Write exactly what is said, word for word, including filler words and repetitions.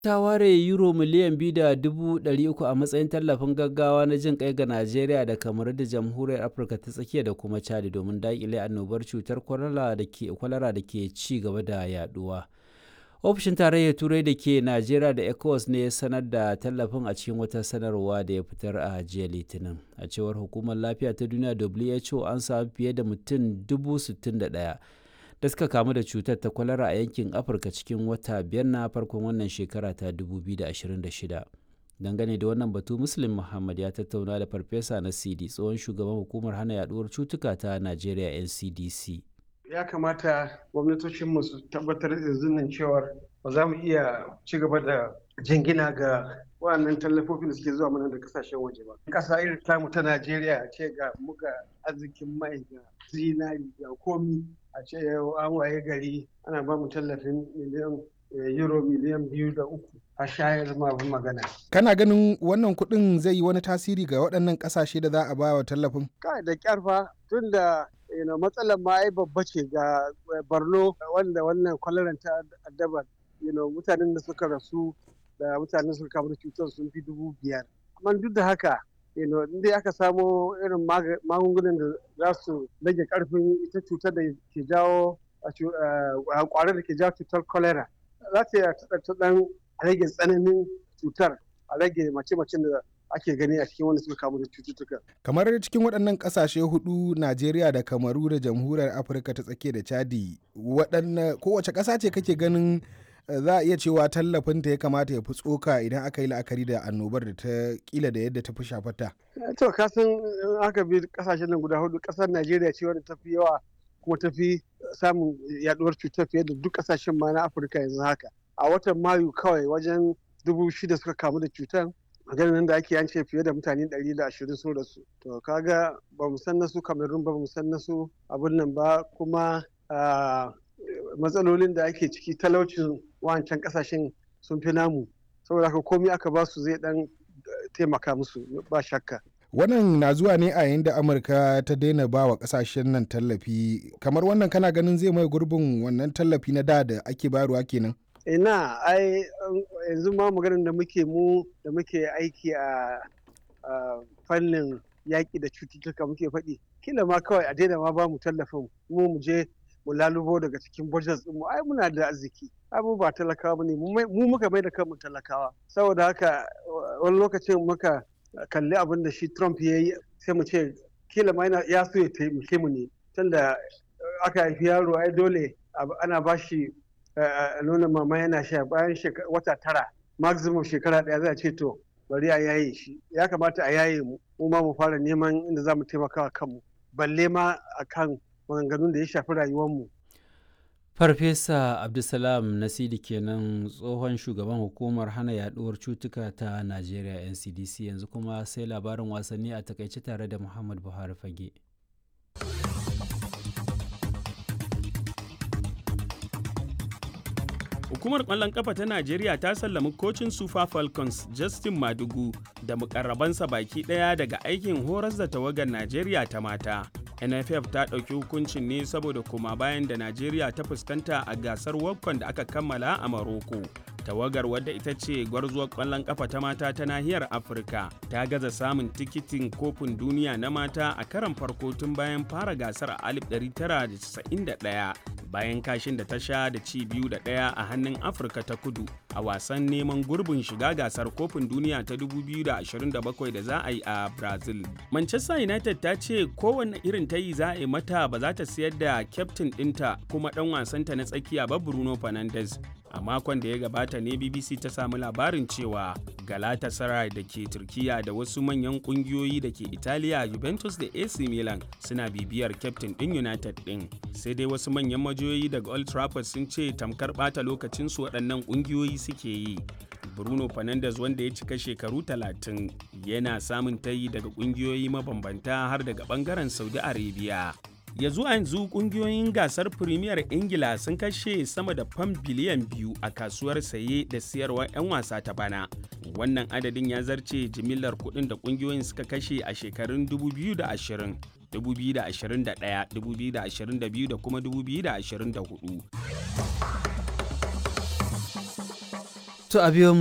Ta ware Euro miliyan biyu da dubu ɗari uku a matsayin tallafin gaggawa na jin ƙai ga Najeriya da Kamaru da Jamhuriyar Afirka ta Tsakiya da kuma Chad domin daƙile annobar cutar kwalara da ke ci gaba da yaɗuwa. Ofishin Tarayyar Turai da ke Najeriya da ECOWAS ne ya sanar da tallafin a cikin wata sanarwa da ya fitar a jiya Litinin. A cewar Hukumar Lafiya ta Duniya W H O an samu fiye da mutum dubu sittin da ɗaya da suka kamu da cutar ta kwalara a yankin Afirka cikin wata biyar na farkon wannan shekara ta dubu biyu da ashirin da shida. Dangane da wannan batu, Muslim Muhammad ya tattauna da Farfesa Nasidi, tsohon shugaban Hukumar Hana Yaduwar Cutuka ta Najeriya N C D C. Ya kamata gwamnatocinmu su tabbatar yanzu nan cewar ba za mu iya ci gaba da jingina ga waɗannan tallafofin da suke zuwa mana da kasashen waje ba. Ƙasa irin tamu ta Najeriya ce ga muga arzikin mai ga zinari ga komi a ce an waye gari ana ba mu tallafin miliyan euro miliyan biyu da uku a shayar ma magana. Kana ganin wannan kuɗin zai yi wani tasiri ga waɗannan ƙasashe da za a ba wa tallafin? Kai da ƙyarfa tun da matsalar ma ai babba ce ga Borno wanda wannan kwalaran ta addaba mutanen da suka rasu da mutanen suka kamu da cutar sun fi dubu biyar. Amma duk da haka inda aka samo irin magungunan da za su rage karfin ita cutar da ke jawo kwarar da ke jawo cutar cholera za ta dan rage tsananin cutar a rage mace-macen da ake gani a cikin wanda suka kamu da cututtuka. Kamar cikin waɗannan ƙasashe hudu, Najeriya da Kamaru da Jamhuriyar Afirka ta Tsakiya da Chadi, waɗanne kowace ƙasa ce kake ganin za a iya cewa tallafinta ya kamata ya fi tsoka idan aka yi la'akari da annobar da ta kila da yadda ta fi shafata? To ka san aka bi ƙasashen nan guda hudu, ƙasar Najeriya ce wadda ta fi yawa kuma ta fi samun yaduwar cutar fiye da duk ƙasashen ma na Afirka yanzu haka. A watan Mayu kawai wajen dubu shida suka kamu da cutar. Maganin da ake yance fiye da mutane ɗari da ashirin sun rasu. To kaga ba mu san nasu Cameroon ba mu san nasu abun nan ba kuma matsalolin da ake ciki talaucin wancan kasashen sun fi namu saboda haka komai aka ba su zai dan taimaka musu ba shakka. Wannan na zuwa ne a yayin da Amurka ta daina ba wa kasashen nan tallafi, kamar wannan kana ganin zai mai gurbin wannan tallafi na da da ake bayarwa kenan? Ina ai yanzu ma maganar da muke mu da muke aiki a fannin yaƙi da cututtuka muke faɗi kila ma kawai a daina ma ba mu tallafin mu mu je mu lalubo daga cikin budget mu ai muna da arziki abu ba talakawa ne mu muka mai da kanmu talakawa saboda haka wani lokacin muka kalli abin da shi Trump ya yi sai mu ce kila ma ya so ya taimake mu ne tunda aka haifi yaro ai dole ana ba shi nuna mama yana sha bayan wata tara maximum shekara daya za a ce to bari a yaye shi ya kamata a yaye mu mu ma mu fara neman inda za mu taimaka kanmu balle ma akan maganganun da ya shafi rayuwarmu. Farfesa Abdulsalam Nasidi kenan, tsohon shugaban Hukumar Hana Yaduwar Cutuka ta Najeriya N C D C. Yanzu kuma sai labarin wasanni a takaice tare da Muhammad Buhari Fage. Hukumar ƙwallon ƙafa ta Najeriya ta sallami kocin Super Falcons Justin Madugu da mukarrabansa baki ɗaya daga aikin horas da tawagar Najeriya ta mata. N F F ta ɗauki hukuncin ne saboda koma bayan da Najeriya ta fuskanta a gasar WAFCON da aka kammala a Maroko. Tawagar, wadda ita ce gwarzuwar ƙwallon ƙafa ta mata ta nahiyar Afirka, ta gaza samun tikitin kofin duniya na mata a karon farko tun bayan fara gasar a alif ɗari tara da casa'in da ɗaya. Bayan kashin da ta sha da ci biyu da ɗaya a hannun Afirka ta Kudu a wasan neman gurbin shiga gasar kofin duniya ta dubu biyu da ashirin da bakwai da za a yi a Brazil. Manchester United ta ce kowanne irin ta yi za a yi mata ba za ta sayar da kyaftin ɗinta kuma ɗan wasanta na tsakiya ba Bruno Fernandes. A makon da ya gabata ne B B C ta samu labarin cewa Galatasaray da ke Turkiya da wasu manyan kungiyoyi da ke Italiya, Juventus da A C Milan suna bibiyar kyaftin ɗin United ɗin. Sai dai wasu manyan majiyoyi daga Old Trafford sun ce tamkar ɓata lokacinsu waɗannan kungiyoyi suke yi. Bruno Fernandes, wanda ya cika shekaru talatin, yana samun tayi daga kungiyoyi mabambanta har daga ɓangaren Saudi Arabia. Ya zuwa yanzu kungiyoyin gasar Premier Ingila sun kashe sama da fam biliyan biyu a kasuwar saye da siyarwar 'yan wasa ta bana. Wannan adadin ya zarce jimillar kuɗin da kungiyoyin suka kashe a shekarun dubu biyu da ashirin, dubu biyu da ashirin da ɗaya, dubu biyu da ashirin da biyu da kuma dubu biyu da ashirin da hudu. To a biyo mu